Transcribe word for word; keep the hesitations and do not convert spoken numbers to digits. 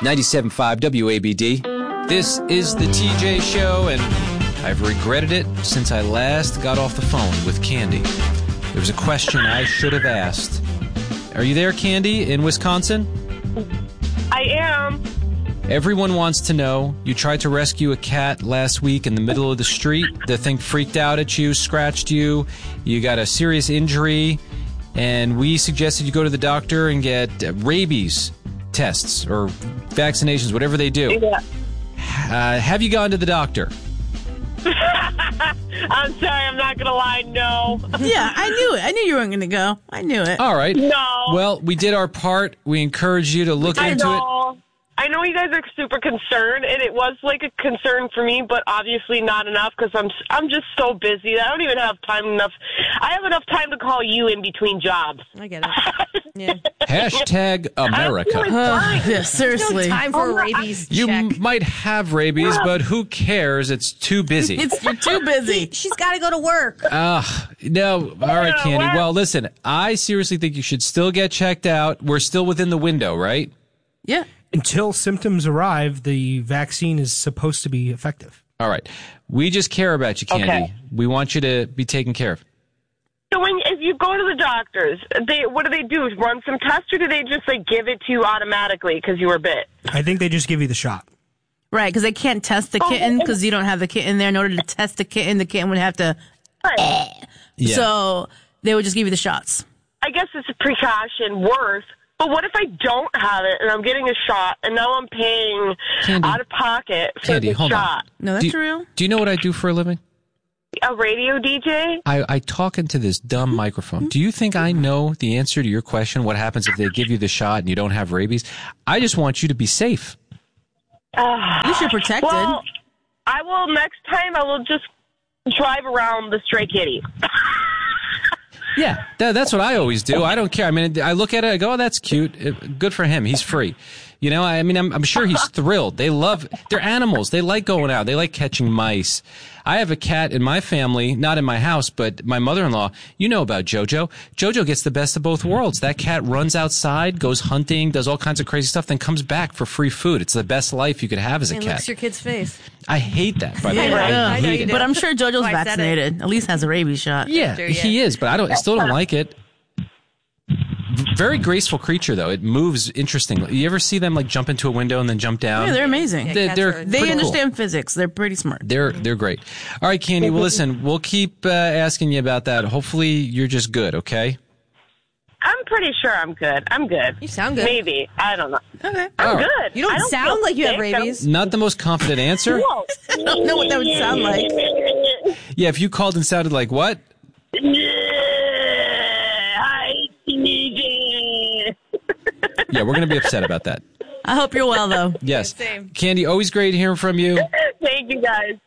ninety-seven point five W A B D. This is the T J Show, and I've regretted it since I last got off the phone with Candy. There was a question I should have asked. Are you there, Candy, in Wisconsin? I am. Everyone wants to know, you tried to rescue a cat last week in the middle of the street. The thing freaked out at you, scratched you, you got a serious injury, and we suggested you go to the doctor and get rabies tests or vaccinations, whatever they do. Yeah. Uh, have you gone to the doctor? I'm sorry, I'm not going to lie, no. Yeah, I knew it. I knew you weren't going to go. I knew it. All right. No. Well, we did our part. We encourage you to look I into know. it. I know you guys are super concerned, and it was like a concern for me, but obviously not enough because I'm I'm just so busy. I don't even have time enough. I have enough time to call you in between jobs. I get it. Yeah. Hashtag America. Uh, yeah, seriously. No time for a rabies You check. m- might have rabies, but who cares? It's too busy. It's, you're too busy. She's got to go to work. Ah, no. All right, Candy. Well, listen, I seriously think you should still get checked out. We're still within the window, right? Yeah. Until symptoms arrive, the vaccine is supposed to be effective. All right. We just care about you, Candy. Okay. We want you to be taken care of. So when if you go to the doctors, they what do they do? Run some tests, or do they just like give it to you automatically because you were bit? I think they just give you the shot. Right, because they can't test the kitten because you don't have the kitten there. In order to test the kitten, the kitten would have to... Right. Yeah. So they would just give you the shots. I guess it's a precaution worth. But what if I don't have it and I'm getting a shot and now I'm paying Candy. out of pocket for Candy, the hold shot? on. No, that's do, real. Do you know what I do for a living? A radio D J? I, I talk into this dumb microphone. Do you think I know the answer to your question? What happens if they give you the shot and you don't have rabies? I just want you to be safe. Uh, You should protect well, it. I will next time. I will just drive around the stray kitty. Yeah, that, that's what I always do. I don't care. I mean, I look at it, I go, oh, that's cute. It- good for him. He's free. You know, I mean, I'm, I'm sure he's thrilled. They love, they're animals. They like going out. They like catching mice. I have a cat in my family, not in my house, but my mother-in-law. You know about Jojo. Jojo gets the best of both worlds. That cat runs outside, goes hunting, does all kinds of crazy stuff, then comes back for free food. It's the best life you could have as a And cat. licks your kid's face. I hate that, by the way. Yeah, I I know hate you it. do. But I'm sure JoJo's Oh, I said it. vaccinated. At least has a rabies shot. Yeah, Sure, yeah. he is, but I don't. I still don't like it. Very graceful creature, though. It moves interestingly. You ever see them like jump into a window and then jump down? Yeah, they're amazing. Yeah, They- cats they're are- They pretty understand cool. physics. They're pretty smart. They're they're great. All right, Candy. Well, listen, we'll keep uh, asking you about that. Hopefully, you're just good. Okay. I'm pretty sure I'm good. I'm good. You sound good. Maybe. I don't know. Okay. I'm All right. good. You don't, I don't sound feel like you have sick. I'm- rabies. Not the most confident answer. Whoa. I don't know what that would sound like. Yeah, if you called and sounded like what? Hi, T J. Yeah, we're gonna be upset about that. I hope you're well, though. Yes. Same. Candy, always great hearing from you. Thank you, guys.